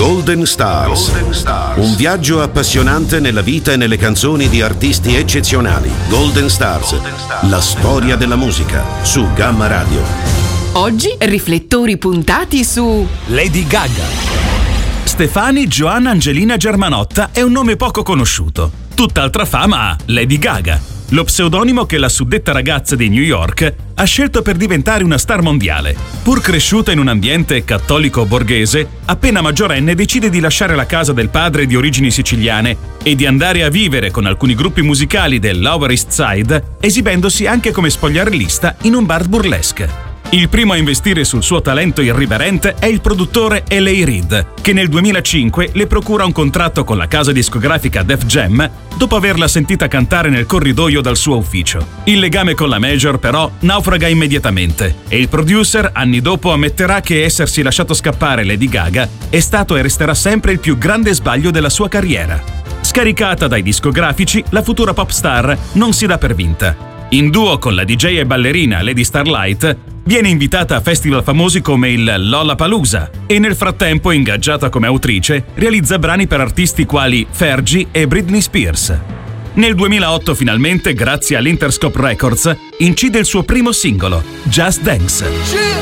Golden Stars. Un viaggio appassionante nella vita e nelle canzoni di artisti eccezionali. Golden Stars. La storia della musica su Gamma Radio. Oggi riflettori puntati su Lady Gaga. Stefani Joanna Angelina Germanotta è un nome poco conosciuto. Tutt'altra fama ha Lady Gaga, lo pseudonimo che la suddetta ragazza di New York ha scelto per diventare una star mondiale. Pur cresciuta in un ambiente cattolico borghese, appena maggiorenne decide di lasciare la casa del padre di origini siciliane e di andare a vivere con alcuni gruppi musicali del Lower East Side, esibendosi anche come spogliarellista in un bar burlesque. Il primo a investire sul suo talento irriverente è il produttore L.A. Reid, che nel 2005 le procura un contratto con la casa discografica Def Jam dopo averla sentita cantare nel corridoio dal suo ufficio. Il legame con la major però naufraga immediatamente e il producer anni dopo ammetterà che essersi lasciato scappare Lady Gaga è stato e resterà sempre il più grande sbaglio della sua carriera. Scaricata dai discografici, la futura pop star non si dà per vinta. In duo con la DJ e ballerina Lady Starlight, viene invitata a festival famosi come il Lollapalooza e nel frattempo, ingaggiata come autrice, realizza brani per artisti quali Fergie e Britney Spears. Nel 2008 finalmente, grazie all'Interscope Records, incide il suo primo singolo, Just Dance.